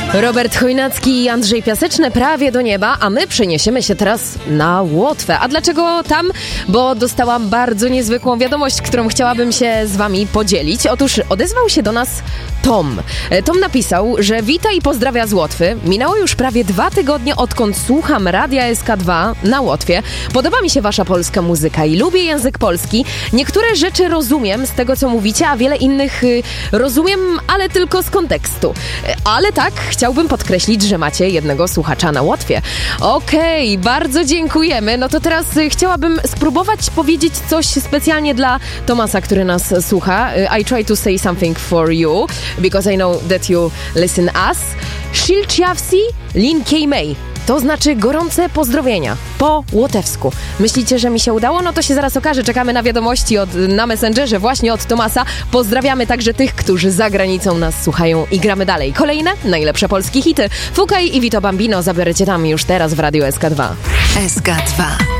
Robert Chojnacki i Andrzej Piaseczny, Prawie do nieba, a my przeniesiemy się teraz na Łotwę. A dlaczego tam? Bo dostałam bardzo niezwykłą wiadomość, którą chciałabym się z wami podzielić. Otóż odezwał się do nas Tom. Tom napisał, że wita i pozdrawia z Łotwy. Minęło już prawie 2 tygodnie, odkąd słucham Radia SK2 na Łotwie. Podoba mi się wasza polska muzyka i lubię język polski. Niektóre rzeczy rozumiem z tego, co mówicie, a wiele innych rozumiem, ale tylko z kontekstu. Ale tak, chciałbym podkreślić, że macie jednego słuchacza na Łotwie. Okej, bardzo dziękujemy. No to teraz chciałabym spróbować powiedzieć coś specjalnie dla Tomasa, który nas słucha. I try to say something for you, because I know that you listen us. Shilchiavsi Linkejmej. To znaczy gorące pozdrowienia po łotewsku. Myślicie, że mi się udało? No to się zaraz okaże. Czekamy na wiadomości na Messengerze właśnie od Tomasa. Pozdrawiamy także tych, którzy za granicą nas słuchają i gramy dalej. Kolejne najlepsze polskie hity. Fukaj i Vito Bambino zabiorę cię tam już teraz w Radiu SK2. SK2.